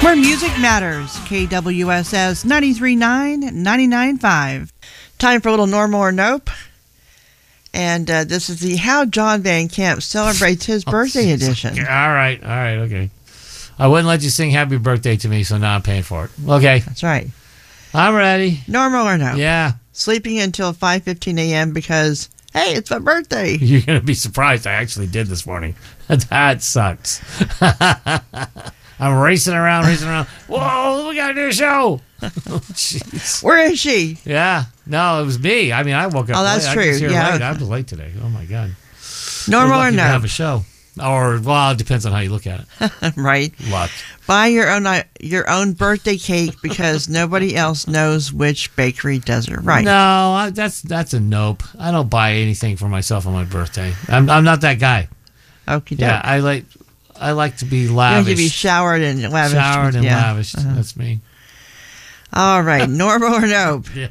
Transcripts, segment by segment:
Where music matters, KWSS 93.9, 99.5. Time for a little Normal or Nope. And this is the How John Van Camp Celebrates His Birthday edition. All right, okay. I wouldn't let you sing Happy Birthday to me, so now I'm paying for it. Okay. That's right. I'm ready. Normal or Nope? Yeah. Sleeping until 5:15 a.m. because, hey, it's my birthday. You're going to be surprised I actually did this morning. That sucks. I'm racing around. Whoa, we got to do a show. Oh, jeez. Where is she? Yeah. No, it was me. I mean, I woke up Oh, that's late. true. I was here Yeah. late. I was late today. Oh, my God. Normal or no? Nope? Have a show. Or, well, it depends on how you look at it. Right. Luck. Buy your own birthday cake because nobody else knows which bakery does it right. No, that's a nope. I don't buy anything for myself on my birthday. I'm not that guy. Okie doke. Yeah, I like to be You lavish. have to be showered and lavish. Lavish. That's me. All right, Normal or Nope? Yeah.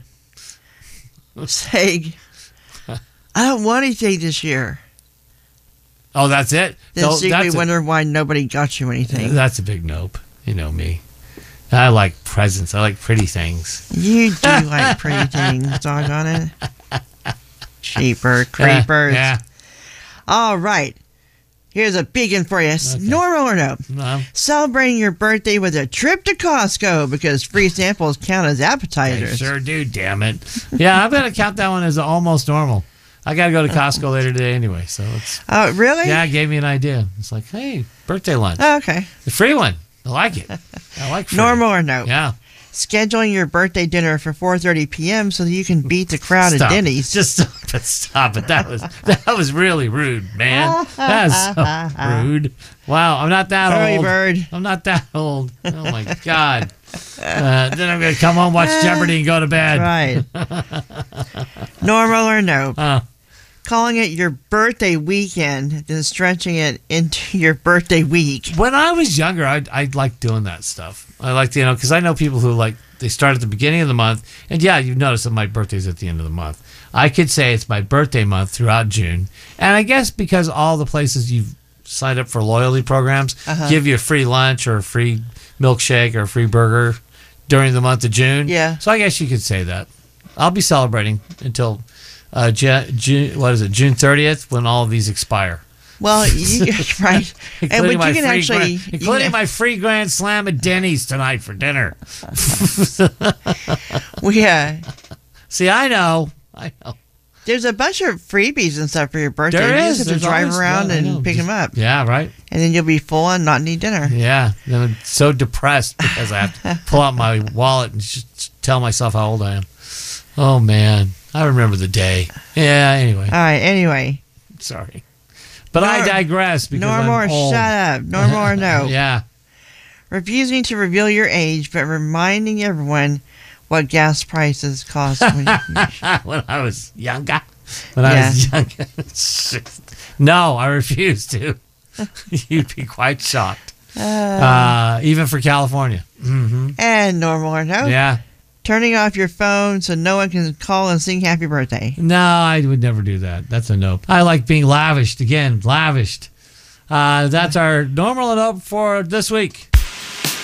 Say, I don't want anything this year. Oh, that's it? Then secretly wonder why nobody got you anything. That's a big nope. You know me. I like presents. I like pretty things. You do like pretty things, doggone it. Cheaper creepers. Yeah. All right. Here's a big one for you. Okay. Normal or Nope? No. Celebrating your birthday with a trip to Costco because free samples count as They appetizers. sure do, damn it. Yeah, I'm going to count that one as almost normal. I got to go to Costco later today anyway, so it's... Oh, really? Yeah, it gave me an idea. It's like, hey, birthday lunch. Oh, okay. The free one. I like it. I like free. Normal or Nope? Yeah. Scheduling your birthday dinner for 4:30 p.m. so that you can beat the crowd at Denny's. Just stop it. That was really rude, man. That's so rude. Wow, I'm not that Early old. bird. I'm not that old. Oh my God. Then I'm gonna come home, watch Jeopardy, and go to bed. Right. Normal or Nope? Calling it your birthday weekend, then stretching it into your birthday week. When I was younger, I liked doing that stuff. I liked, because I know people who they start at the beginning of the month, and yeah, you've noticed that my birthday's at the end of the month. I could say it's my birthday month throughout June, and I guess because all the places you've signed up for loyalty programs give you a free lunch or a free milkshake or a free burger during the month of June. Yeah. So I guess you could say that. I'll be celebrating until June 30th when all of these expire. Well, right. And when you can actually... including my free Grand Slam at Denny's tonight for dinner. Well, yeah. See, I know. There's a bunch of freebies and stuff for your birthday. There you is. just have to drive around and pick them up. Yeah, right. And then you'll be full and not need dinner. Yeah. Then I'm so depressed because I have to pull out my wallet and just tell myself how old I am. Oh, man. I remember the day. Yeah, anyway. All right, anyway. Sorry. But I digress because Normal I'm or old. shut up. Normal or no. Yeah. Refusing to reveal your age, but reminding everyone what gas prices cost when I was younger. No, I refuse to. You'd be quite shocked. Even for California. Mm-hmm. And normal or no. Yeah. Turning off your phone so no one can call and sing happy birthday. No, I would never do that. That's a nope. I like being lavished. Again, lavished. That's our normal and nope for this week.